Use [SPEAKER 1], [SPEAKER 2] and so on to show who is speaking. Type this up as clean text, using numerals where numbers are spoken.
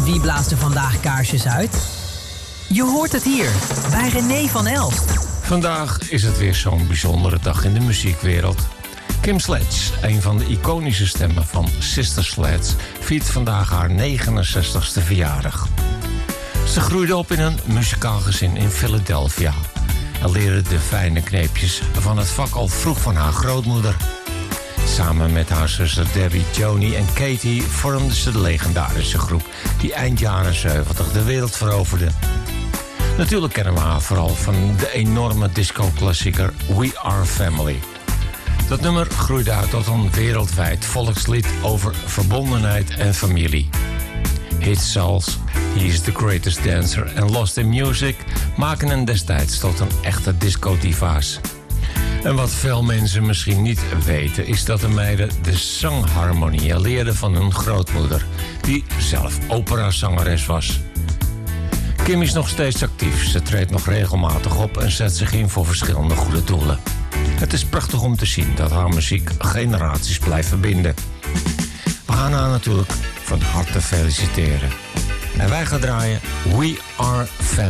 [SPEAKER 1] Wie blaast er vandaag kaarsjes uit? Je hoort het hier, bij René van Elst.
[SPEAKER 2] Vandaag is het weer zo'n bijzondere dag in de muziekwereld. Kim Sledge, een van de iconische stemmen van Sister Sledge, viert vandaag haar 69ste verjaardag. Ze groeide op in een muzikaal gezin in Philadelphia en leerde de fijne kneepjes van het vak al vroeg van haar grootmoeder. Samen met haar zussen Debbie, Joni en Katie vormden ze de legendarische groep die eind jaren 70 de wereld veroverde. Natuurlijk kennen we haar vooral van de enorme disco-klassieker We Are Family. Dat nummer groeide uit tot een wereldwijd volkslied over verbondenheid en familie. Hits zoals He's the Greatest Dancer en Lost in Music maken hen destijds tot een echte disco-diva's. En wat veel mensen misschien niet weten is dat de meiden de zangharmonieën leerden van hun grootmoeder, die zelf operazangeres was. Kim is nog steeds actief, ze treedt nog regelmatig op en zet zich in voor verschillende goede doelen. Het is prachtig om te zien dat haar muziek generaties blijft verbinden. We gaan haar natuurlijk van harte feliciteren. En wij gaan draaien We Are Family.